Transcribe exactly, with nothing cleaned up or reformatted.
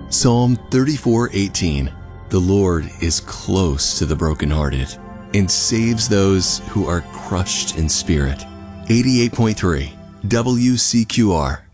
Psalm thirty-four eighteen. The Lord is close to the brokenhearted and saves those who are crushed in spirit. eighty-eight point three W C Q R.